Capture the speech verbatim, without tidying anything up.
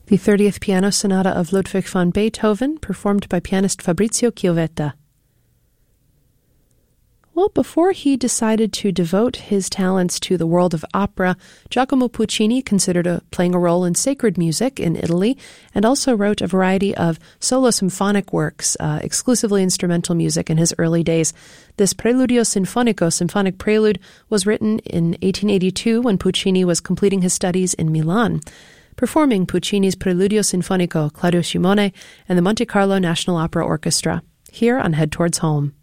The thirtieth Piano Sonata of Ludwig van Beethoven, performed by pianist Fabrizio Chiovetta. Well, before he decided to devote his talents to the world of opera, Giacomo Puccini considered a, playing a role in sacred music in Italy, and also wrote a variety of solo symphonic works, uh, exclusively instrumental music in his early days. This Preludio Sinfonico, symphonic prelude, was written in eighteen eighty-two when Puccini was completing his studies in Milan. Performing Puccini's Preludio Sinfonico, Claudio Scimone and the Monte Carlo National Opera Orchestra, here on Head Towards Home.